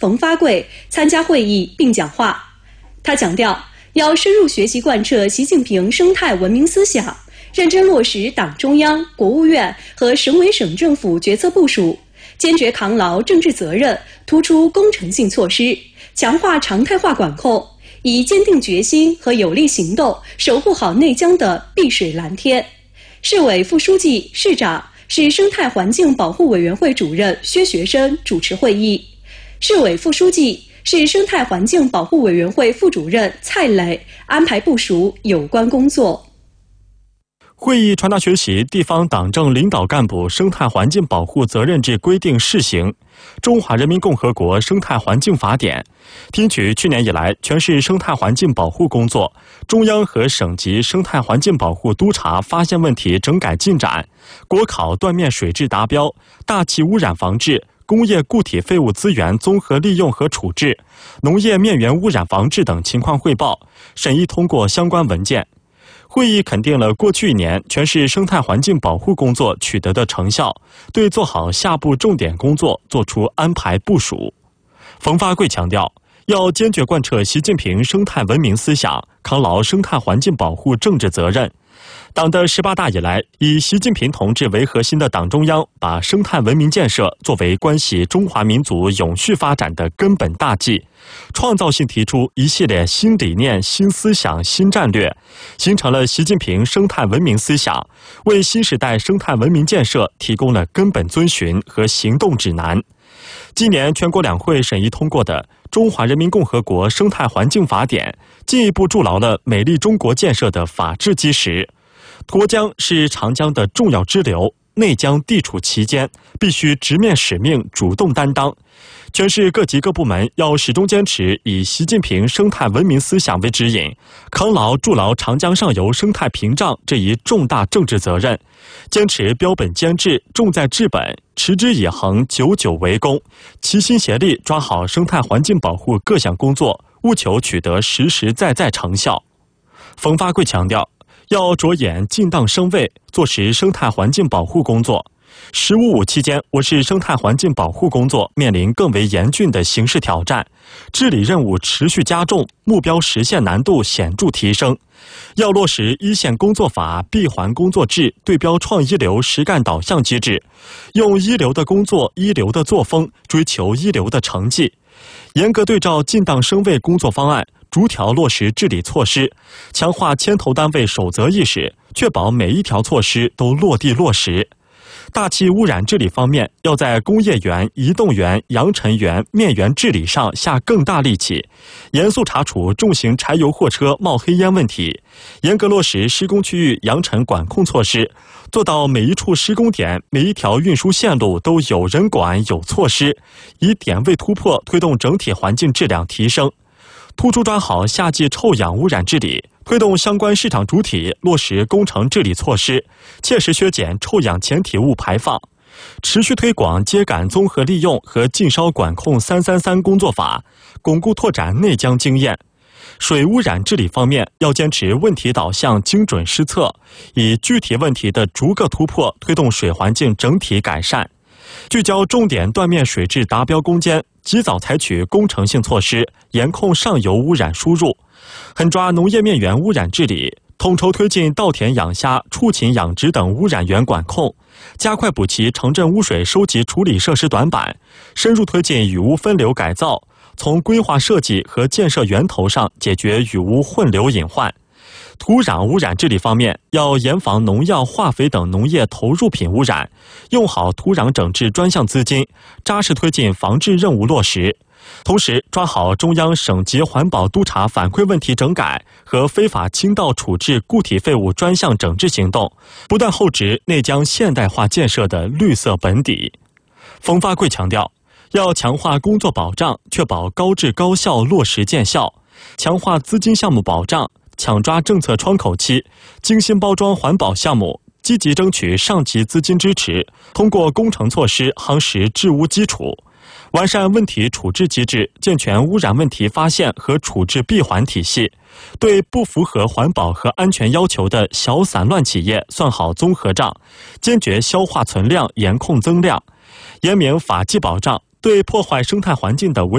冯发贵参加会议并讲话。他强调，要深入学习贯彻习近平生态文明思想，认真落实党中央、国务院和省委省政府决策部署，坚决扛牢政治责任，突出工程性措施，强化常态化管控，以坚定决心和有力行动守护好内江的碧水蓝天。市委副书记、市长、市生态环境保护委员会主任薛学生主持会议，市委副书记、市生态环境保护委员会副主任蔡磊安排部署有关工作。 会议传达学习地方党政领导干部生态环境保护责任制规定试行、中华人民共和国生态环境法典，听取去年以来全市生态环境保护工作、中央和省级生态环境保护督查发现问题整改进展、国考断面水质达标、大气污染防治、工业固体废物资源综合利用和处置、农业面源污染防治等情况汇报，审议通过相关文件。会议肯定了过去1年全市生态环境保护工作取得的成效，对做好下步重点工作作出安排部署。冯发贵强调，要坚决贯彻习近平生态文明思想，扛牢生态环境保护政治责任。党的18大以来，以习近平同志为核心的党中央把生态文明建设作为关系中华民族永续发展的根本大计，创造性提出一系列新理念、新思想、新战略，形成了习近平生态文明思想，为新时代生态文明建设提供了根本遵循和行动指南。今年全国两会审议通过的《中华人民共和国生态环境法典》，进一步筑牢了美丽中国建设的法治基石。沱江是长江的重要支流，内江地处其间，必须直面使命，主动担当。全市各级各部门要始终坚持以习近平生态文明思想为指引，扛牢筑牢长江上游生态屏障这一重大政治责任，坚持标本兼治、重在治本、持之以恒、久久为功，齐心协力抓好生态环境保护各项工作，务求取得实实在在成效。冯发贵强调，要着眼进档升位，做实生态环境保护工作。“15+5”期间，我市生态环境保护工作面临更为严峻的形势挑战，治理任务持续加重，目标实现难度显著提升。要落实一线工作法、闭环工作制、对标创一流实干导向机制，用一流的工作、一流的作风，追求一流的成绩。严格对照进档升位工作方案，逐条落实治理措施，强化牵头单位守责意识，确保每一条措施都落地落实。大气污染治理方面，要在工业园、移动园、扬尘园、面园治理上下更大力气，严肃查处重型柴油货车冒黑烟问题，严格落实施工区域扬尘管控措施，做到每一处施工点、每一条运输线路都有人管、有措施，以点位突破推动整体环境质量提升。突出抓好夏季臭氧污染治理，推动相关市场主体落实工程治理措施，切实削减臭氧前体物排放，持续推广秸秆综合利用和禁烧管控333工作法，巩固拓展内江经验。水污染治理方面，要坚持问题导向、精准施策，以具体问题的逐个突破推动水环境整体改善，聚焦重点断面水质达标攻坚，及早采取工程性措施，严控上游污染输入，狠抓农业面源污染治理，统筹推进稻田养虾、畜禽养殖等污染源管控，加快补齐城镇污水收集处理设施短板，深入推进雨污分流改造，从规划设计和建设源头上解决雨污混流隐患。土壤污染治理方面，要严防农药、化肥等农业投入品污染，用好土壤整治专项资金，扎实推进防治任务落实。同时，抓好中央省级环保督查反馈问题整改和非法倾倒处置固体废物专项整治行动，不断厚植内江现代化建设的绿色本底。冯发贵强调，要强化工作保障，确保高质高效落实见效，强化资金项目保障，抢抓政策窗口期，精心包装环保项目，积极争取上级资金支持，通过工程措施夯实治污基础，完善问题处置机制，健全污染问题发现和处置闭环体系，对不符合环保和安全要求的小散乱企业算好综合账，坚决消化存量，严控增量，严明法纪保障，对破坏生态环境的